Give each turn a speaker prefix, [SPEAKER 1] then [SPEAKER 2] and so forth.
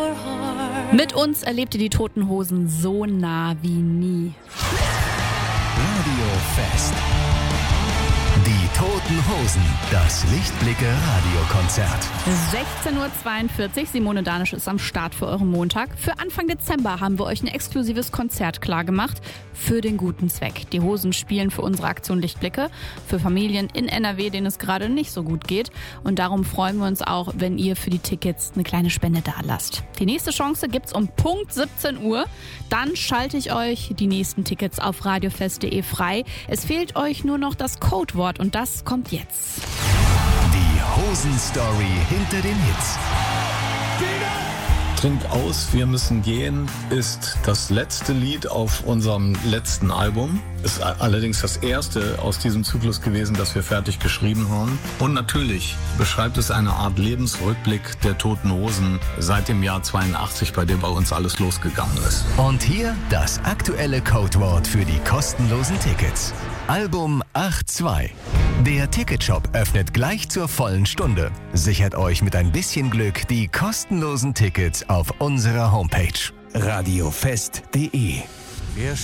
[SPEAKER 1] Mit uns erlebt ihr die Toten Hosen so nah wie nie.
[SPEAKER 2] Radio Fest. Die Toten Hosen, das Lichtblicke Radiokonzert.
[SPEAKER 1] 16.42 Uhr, Simone Danisch ist am Start für euren Montag. Für Anfang Dezember haben wir euch ein exklusives Konzert klargemacht für den guten Zweck. Die Hosen spielen für unsere Aktion Lichtblicke, für Familien in NRW, denen es gerade nicht so gut geht. Und darum freuen wir uns auch, wenn ihr für die Tickets eine kleine Spende dalasst. Die nächste Chance gibt's um Punkt 17 Uhr. Dann schalte ich euch die nächsten Tickets auf radiofest.de frei. Es fehlt euch nur noch das Codewort und das kommt jetzt.
[SPEAKER 2] Die Hosen-Story hinter den Hits.
[SPEAKER 3] Trink aus, wir müssen gehen ist das letzte Lied auf unserem letzten Album. Ist allerdings das erste aus diesem Zyklus gewesen, das wir fertig geschrieben haben. Und natürlich beschreibt es eine Art Lebensrückblick der Toten Hosen seit dem Jahr 82, bei dem bei uns alles losgegangen ist.
[SPEAKER 2] Und hier das aktuelle Codewort für die kostenlosen Tickets. Album 82. Der Ticketshop öffnet gleich zur vollen Stunde. Sichert euch mit ein bisschen Glück die kostenlosen Tickets auf unserer Homepage. radiofest.de